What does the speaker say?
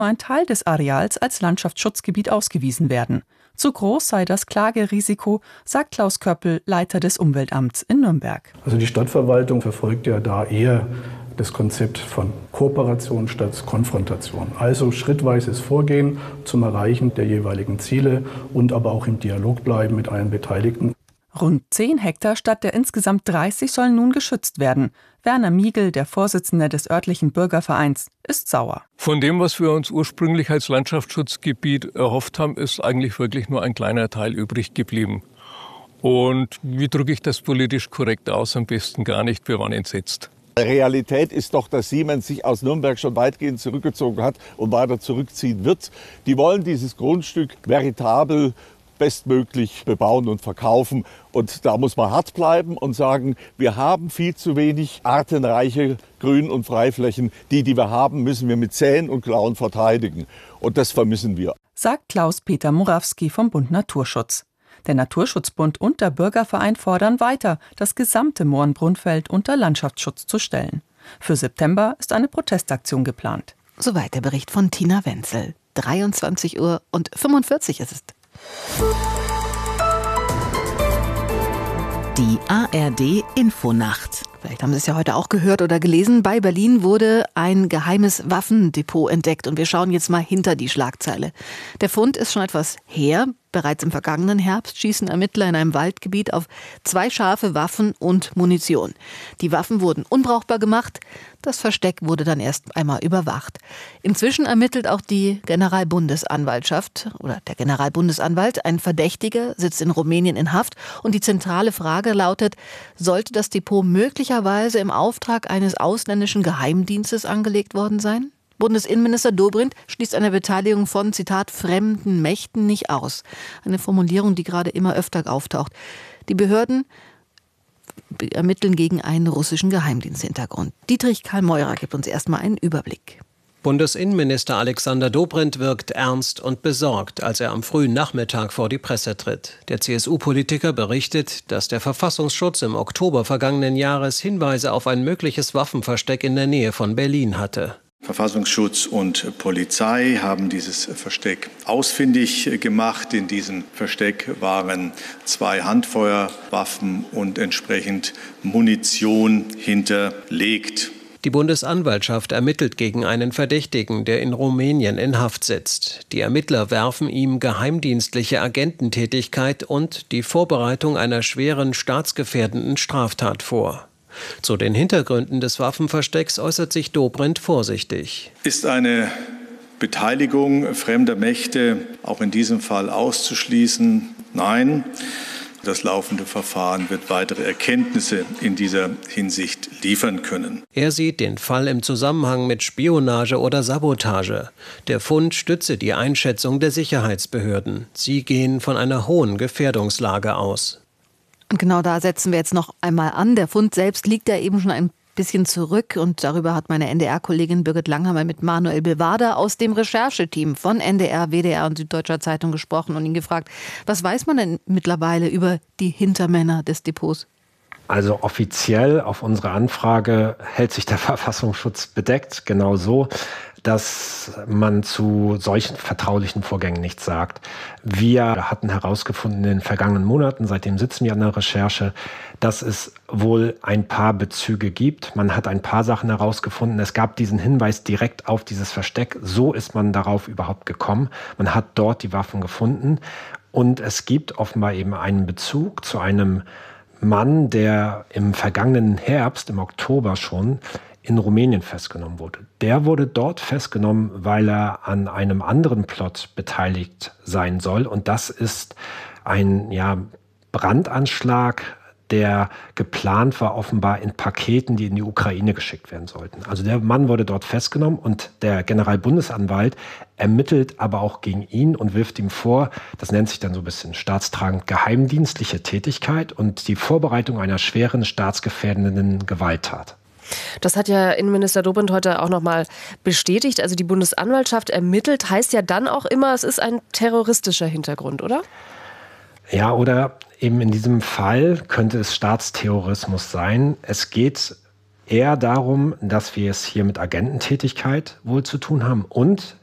ein Teil des Areals als Landschaftsschutzgebiet ausgewiesen werden. Zu groß sei das Klagerisiko, sagt Klaus Köppel, Leiter des Umweltamts in Nürnberg. Also die Stadtverwaltung verfolgt ja da eher das Konzept von Kooperation statt Konfrontation. Also schrittweises Vorgehen zum Erreichen der jeweiligen Ziele und aber auch im Dialog bleiben mit allen Beteiligten. Rund 10 Hektar statt der insgesamt 30 sollen nun geschützt werden. Werner Miegel, der Vorsitzende des örtlichen Bürgervereins, ist sauer. Von dem, was wir uns ursprünglich als Landschaftsschutzgebiet erhofft haben, ist eigentlich wirklich nur ein kleiner Teil übrig geblieben. Und wie drücke ich das politisch korrekt aus? Am besten gar nicht, wir waren entsetzt. Realität ist doch, dass Siemens sich aus Nürnberg schon weitgehend zurückgezogen hat und weiter zurückziehen wird. Die wollen dieses Grundstück veritabel bestmöglich bebauen und verkaufen. Und da muss man hart bleiben und sagen, wir haben viel zu wenig artenreiche Grün- und Freiflächen. Die wir haben, müssen wir mit Zähnen und Klauen verteidigen. Und das vermissen wir. Sagt Klaus-Peter Morawski vom Bund Naturschutz. Der Naturschutzbund und der Bürgerverein fordern weiter, das gesamte Mohrenbrunnfeld unter Landschaftsschutz zu stellen. Für September ist eine Protestaktion geplant. Soweit der Bericht von Tina Wenzel. 23:45 Uhr ist es. Die ARD Infonacht. Vielleicht haben Sie es ja heute auch gehört oder gelesen. Bei Berlin wurde ein geheimes Waffendepot entdeckt. Und wir schauen jetzt mal hinter die Schlagzeile. Der Fund ist schon etwas her. Bereits im vergangenen Herbst schießen Ermittler in einem Waldgebiet auf 2 scharfe Waffen und Munition. Die Waffen wurden unbrauchbar gemacht. Das Versteck wurde dann erst einmal überwacht. Inzwischen ermittelt auch die Generalbundesanwaltschaft oder der Generalbundesanwalt. Ein Verdächtiger sitzt in Rumänien in Haft. Und die zentrale Frage lautet, sollte das Depot möglicherweise im Auftrag eines ausländischen Geheimdienstes angelegt worden sein? Bundesinnenminister Dobrindt schließt eine Beteiligung von, Zitat, fremden Mächten nicht aus. Eine Formulierung, die gerade immer öfter auftaucht. Die Behörden ermitteln gegen einen russischen Geheimdiensthintergrund. Dietrich Karl Meurer gibt uns erstmal einen Überblick. Bundesinnenminister Alexander Dobrindt wirkt ernst und besorgt, als er am frühen Nachmittag vor die Presse tritt. Der CSU-Politiker berichtet, dass der Verfassungsschutz im Oktober vergangenen Jahres Hinweise auf ein mögliches Waffenversteck in der Nähe von Berlin hatte. Verfassungsschutz und Polizei haben dieses Versteck ausfindig gemacht. In diesem Versteck waren 2 Handfeuerwaffen und entsprechend Munition hinterlegt. Die Bundesanwaltschaft ermittelt gegen einen Verdächtigen, der in Rumänien in Haft sitzt. Die Ermittler werfen ihm geheimdienstliche Agententätigkeit und die Vorbereitung einer schweren staatsgefährdenden Straftat vor. Zu den Hintergründen des Waffenverstecks äußert sich Dobrindt vorsichtig. Ist eine Beteiligung fremder Mächte auch in diesem Fall auszuschließen? Nein. Das laufende Verfahren wird weitere Erkenntnisse in dieser Hinsicht liefern können. Er sieht den Fall im Zusammenhang mit Spionage oder Sabotage. Der Fund stütze die Einschätzung der Sicherheitsbehörden. Sie gehen von einer hohen Gefährdungslage aus. Und genau da setzen wir jetzt noch einmal an. Der Fund selbst liegt ja eben schon ein bisschen zurück. Und darüber hat meine NDR-Kollegin Birgit Langhammer mit Manuel Bewader aus dem Rechercheteam von NDR, WDR und Süddeutscher Zeitung gesprochen und ihn gefragt, was weiß man denn mittlerweile über die Hintermänner des Depots? Also offiziell auf unsere Anfrage hält sich der Verfassungsschutz bedeckt, genau so, dass man zu solchen vertraulichen Vorgängen nichts sagt. Wir hatten herausgefunden in den vergangenen Monaten, seitdem sitzen wir an der Recherche, dass es wohl ein paar Bezüge gibt. Man hat ein paar Sachen herausgefunden. Es gab diesen Hinweis direkt auf dieses Versteck. So ist man darauf überhaupt gekommen. Man hat dort die Waffen gefunden. Und es gibt offenbar eben einen Bezug zu einem Mann, der im vergangenen Herbst, im Oktober schon, in Rumänien festgenommen wurde. Der wurde dort festgenommen, weil er an einem anderen Plot beteiligt sein soll. Und das ist ein Brandanschlag, der geplant war, offenbar in Paketen, die in die Ukraine geschickt werden sollten. Also der Mann wurde dort festgenommen und der Generalbundesanwalt ermittelt aber auch gegen ihn und wirft ihm vor, das nennt sich dann so ein bisschen staatstragend, geheimdienstliche Tätigkeit und die Vorbereitung einer schweren staatsgefährdenden Gewalttat. Das hat ja Innenminister Dobrindt heute auch nochmal bestätigt. Also die Bundesanwaltschaft ermittelt, heißt ja dann auch immer, es ist ein terroristischer Hintergrund, oder? Ja, oder eben in diesem Fall könnte es Staatsterrorismus sein. Es geht eher darum, dass wir es hier mit Agententätigkeit wohl zu tun haben und